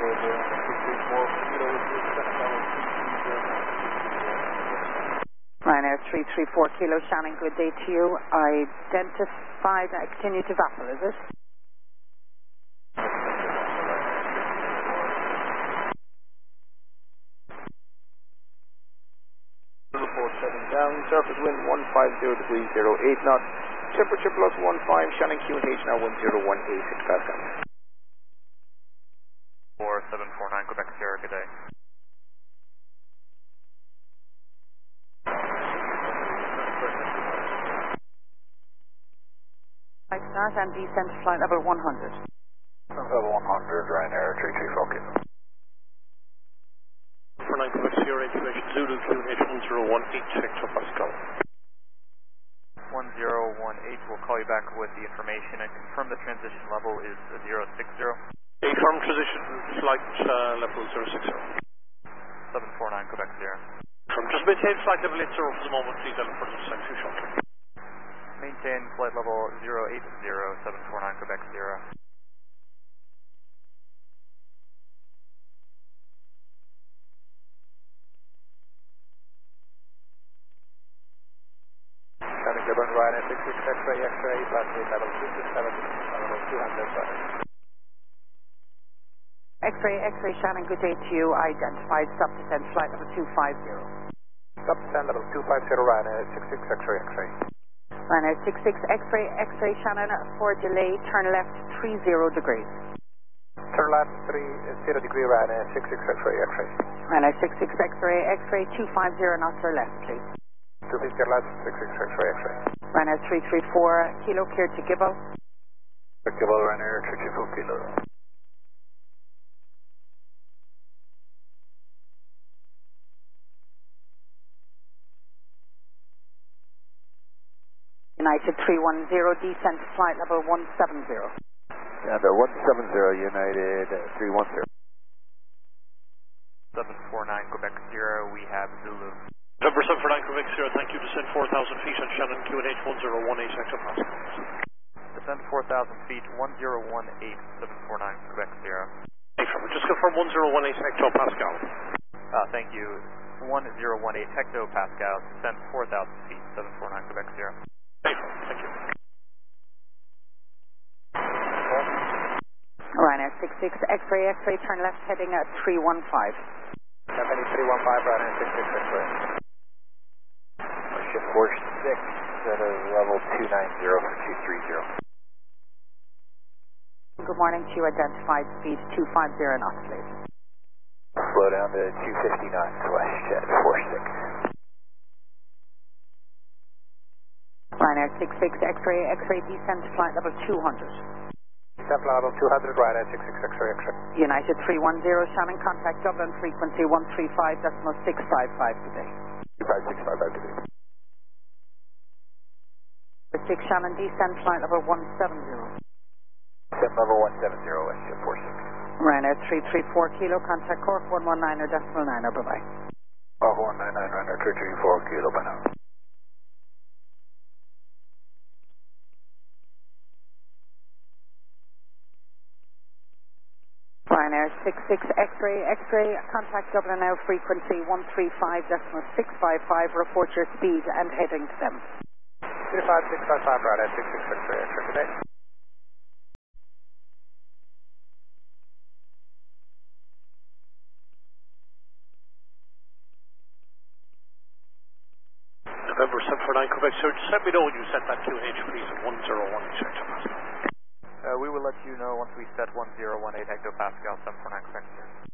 Ryanair 334 Kilo Shannon, good day to you. Identified, continue to Vassal, is it? Down, surface wind 150 degrees 08 knots, temperature plus 15, Shannon QNH now 1018 hectopascal. 4749 Quebec Sierra, good day. Flight start and descent to flight level 100. Level 100, Ryanair 334 Kilo. 49 Quebec Sierra, information Zulu QNH 1018 hectopascal. 1018, we'll call you back with the information and confirm the transition level is 060. Confirm transition flight level 060. 749 Quebec Sierra. Just maintain flight level 80 for the moment, please. I'll report to you shortly. Maintain flight level 080, 749 Quebec Sierra. Shannon Gibbon, Ryanair 66 X-ray, X-ray, flight level 267, level 200. X-ray, X-ray Shannon, good day to you. Identified sub-descent flight level 250. Sub-descent level 250, Ryanair 66 X-ray, X-ray. Ryanair 66 X-ray, X-ray Shannon, for delay, turn left 30 degrees. Turn left 30 degree, Ryanair 66 X-ray, X-ray. Ryanair 66 X-ray, X-ray 250 knots or left, please. 250 left, 66 X-ray, X-ray. Ryanair 334 Kilo, cleared to Gibbo. Gibbo, Ryanair 334 Kilo. United 310, descent to flight level 170. And 170, United 310. 749 Quebec Sierra, we have Zulu. November 749 Quebec Sierra, thank you. Descend 4,000 feet on Shannon QNH 1018 hectopascal. Descend 4,000 feet, 1018, 749 Quebec Sierra. Just confirm 1018 hectopascal. Thank you. 1018 hectopascal, descend 4,000 feet, 749 Quebec Sierra. Thank you. Ryanair 66 X-ray, X-ray, turn left heading at 315. 315, Ryanair 66 X-ray. Shift course 6 at a level 290 for 230. Good morning to you. Identified speed 250 knots, please. Slow down to 250 knots, WestJet 46. Ryanair 66 X-ray, X-ray, descent to flight level 200. Descent level 200, Ryanair 66 X-ray, X-ray. United 310, Shannon, contact Dublin frequency 135.655 today. 25655 today. 6 Shannon, descent flight level 170. Descent level 170, WestJet 46. Ryanair 334 Kilo, contact Cork 119 or decimal 9, bye-bye. Cork 199, Ryanair 334 Kilo, bye now. Ryanair 66 X-ray, X-ray, contact Dublin now, frequency 135.655, report your speed and heading to them. 35655, Ryanair 66 X-ray, X-ray today. November 749 Quebec Sierra, just let me know when you set that QNH please at 1018 hectopascal. We will let you know once we set 1018 hectopascal, 749 Quebec Sierra.